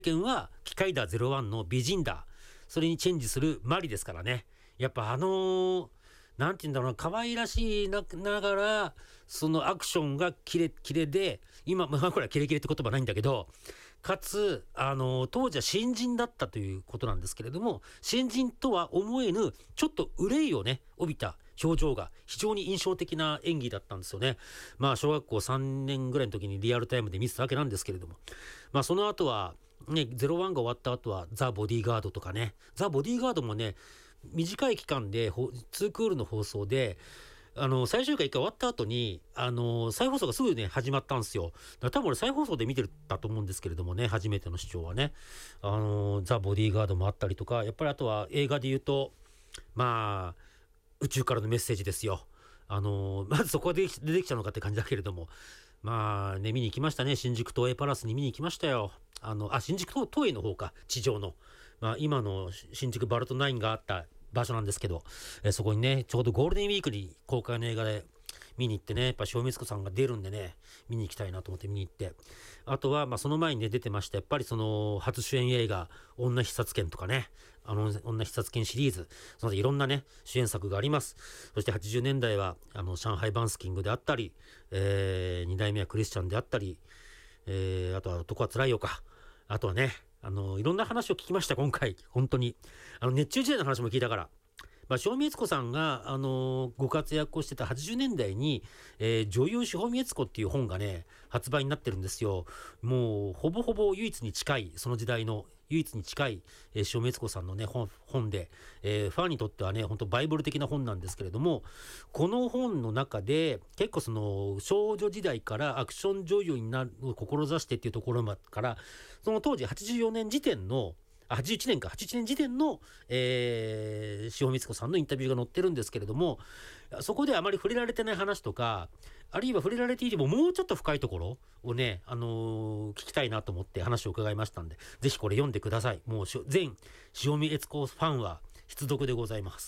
件はキカイダー01の美人だ。それにチェンジするマリですからね。やっぱなんて言うんだろうな、可愛らしいながら、そのアクションがキレキレで、今、これはキレキレって言葉ないんだけど、かつ、当時は新人だったということなんですけれども、新人とは思えぬ、ちょっと憂いをね、帯びた表情が非常に印象的な演技だったんですよね。小学校3年ぐらいの時にリアルタイムで見てたわけなんですけれども。その後は、ね、01が終わった後は、ザ・ボディーガードとかね、ザ・ボディーガードもね、短い期間で2クールの放送で、最終回1回終わった後に、再放送がすぐね、始まったんですよ。だから多分俺再放送で見てたと思うんですけれどもね、初めての視聴はね。ザ・ボディーガードもあったりとか、やっぱりあとは映画で言うと、宇宙からのメッセージですよ。まずそこで出てきたのかって感じだけれども。見に行きましたね。新宿東映パラスに見に行きましたよ。新宿東映の方か、地上の。今の新宿バルトナインがあった場所なんですけど、そこにね、ちょうどゴールデンウィークに公開の映画で見に行ってね、やっぱ塩光子さんが出るんでね、見に行きたいなと思って見に行って。あとは、その前にね、出てました、やっぱりその、初主演映画、女必殺剣とかね、女必殺剣シリーズ、そのいろんなね、主演作があります。そして80年代は、上海バンスキングであったり、二代目はクリスチャンであったり、あとは男は辛いよか。あとはね、いろんな話を聞きました、今回。本当に。熱中時代の話も聞いたから。塩見悦子さんが、ご活躍をしてた80年代に、女優塩見悦子っていう本がね、発売になってるんですよ。もう、ほぼほぼ唯一に近い、その時代の唯一に近い、塩見悦子さんのね、本で、ファンにとってはね、本当バイブル的な本なんですけれども、この本の中で、結構その、少女時代からアクション女優になるを志してっていうところから、その当時84年時点の、81年時点の、塩光子さんのインタビューが載ってるんですけれども、そこであまり触れられてない話とか、あるいは触れられていてももうちょっと深いところをね、聞きたいなと思って話を伺いましたんで、ぜひこれ読んでください。もう全塩見悦子ファンは必読でございます。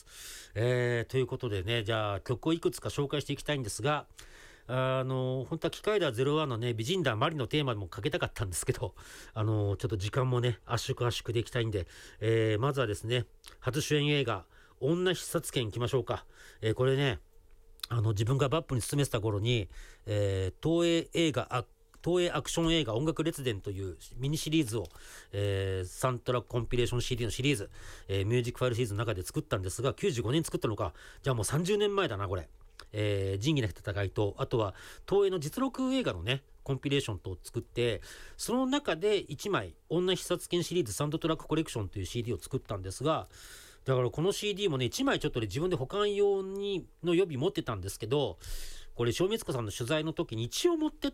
ということでね、じゃあ曲をいくつか紹介していきたいんですが、本当はキカイダー01のね、美人だマリのテーマでもかけたかったんですけど、ちょっと時間もね、圧縮でいきたいんで、まずはですね、初主演映画、女必殺剣行きましょうか。これね、自分がバップに進めてた頃に、東映アクション映画音楽列伝というミニシリーズを、サントラコンピレーション CD のシリーズ、ミュージックファイルシリーズの中で作ったんですが、95年作ったのか。じゃあもう30年前だな、これ。仁義なき戦いと、あとは東映の実録映画のね、コンピレーションと作って、その中で1枚、女必殺剣シリーズサウンドトラックコレクションという CD を作ったんですが、だからこの CD もね、1枚ちょっとね、自分で保管用の予備持ってたんですけど、これ、塩光子さんの取材の時に一応持ってって、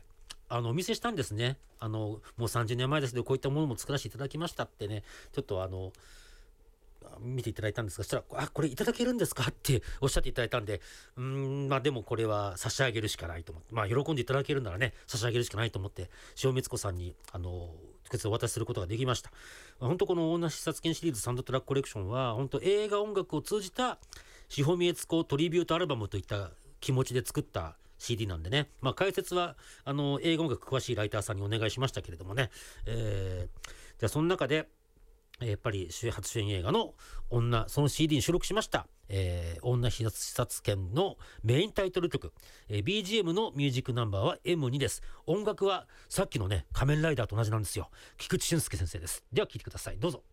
お見せしたんですね。もう30年前ですけど、こういったものも作らせていただきましたってね、ちょっと見ていただいたんですが、そしたら、これいただけるんですかっておっしゃっていただいたんで、でもこれは差し上げるしかないと思って、喜んでいただけるならね、差し上げるしかないと思って、塩光子さんに、直接お渡しすることができました。本当この女必殺剣シリーズサウンドトラックコレクションは、本当映画音楽を通じた、塩見悦子トリビュートアルバムといった気持ちで作った CD なんでね、解説は、映画音楽詳しいライターさんにお願いしましたけれどもね、じゃあその中で、やっぱり初主演映画のその CD に収録しました、女必殺剣のメインタイトル曲、BGM のミュージックナンバーは M2 です。音楽はさっきのね、仮面ライダーと同じなんですよ。菊池俊介先生です。では聴いてください。どうぞ。